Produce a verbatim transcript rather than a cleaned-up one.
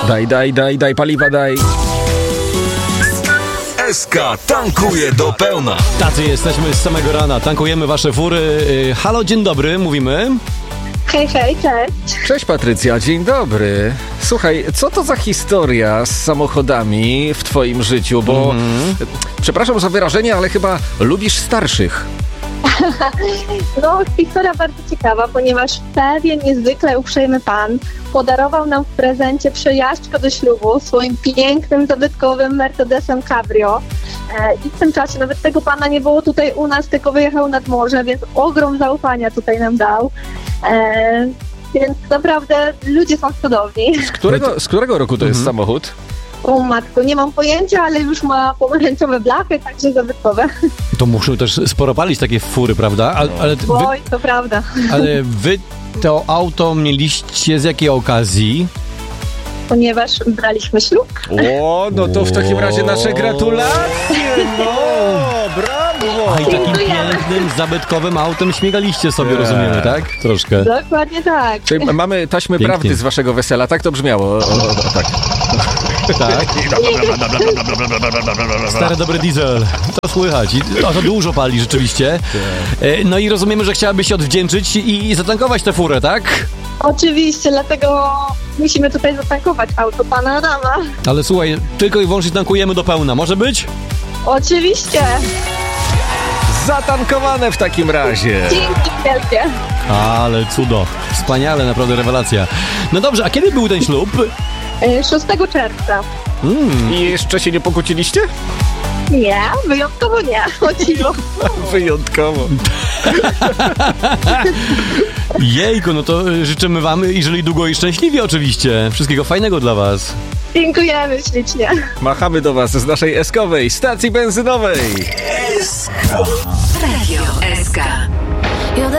Daj, daj, daj, daj, paliwa daj. S K tankuje do pełna. Tacy jesteśmy z samego rana, tankujemy wasze fury. Halo, dzień dobry, mówimy. Hej, hej, cześć. Cześć Patrycja, dzień dobry. Słuchaj, co to za historia z samochodami w twoim życiu? Bo, mm-hmm. przepraszam za wyrażenie, ale chyba lubisz starszych. No, historia bardzo ciekawa, ponieważ pewien niezwykle uprzejmy pan podarował nam w prezencie przejażdżkę do ślubu swoim pięknym, zabytkowym Mercedesem Cabrio. E, I w tym czasie nawet tego pana nie było tutaj u nas, tylko wyjechał nad morze, więc ogrom zaufania tutaj nam dał. E, więc naprawdę ludzie są cudowni. Z którego, z którego roku to jest mm-hmm. samochód? O matko, nie mam pojęcia, ale już ma pomarańczowe blachy, także zabytkowe. To muszą też sporo palić takie fury, prawda? Ale, ale wy, Oj, to prawda. Ale wy to auto mieliście z jakiej okazji? Ponieważ braliśmy ślub. O, no to w takim razie nasze gratulacje, no, brawo! A i takim pięknym, zabytkowym autem śmigaliście sobie, yeah. rozumiemy, tak? Troszkę. Dokładnie tak. Czyli mamy taśmy Pięknie. prawdy z waszego wesela, tak to brzmiało? O, o, o, tak. Tak. Stary dobry diesel. To słychać. I, o, to dużo pali rzeczywiście. No i rozumiemy, że chciałabyś się odwdzięczyć i zatankować tę furę, tak? Oczywiście, dlatego musimy tutaj zatankować auto pana Adama. Ale słuchaj, tylko i wyłącznie tankujemy do pełna. Może być? Oczywiście. Zatankowane w takim razie. Dzięki wielkie. Ale cudo. Wspaniale, naprawdę rewelacja. No dobrze, a kiedy był ten ślub? szóstego czerwca. Mm. I jeszcze się nie pokłóciliście? Nie, wyjątkowo nie. Chodziło. Wyjątkowo. Jejku, no to życzymy wam i żyli długo i szczęśliwie oczywiście. Wszystkiego fajnego dla was. Dziękujemy ślicznie. Machamy do was z naszej eskowej stacji benzynowej. S K.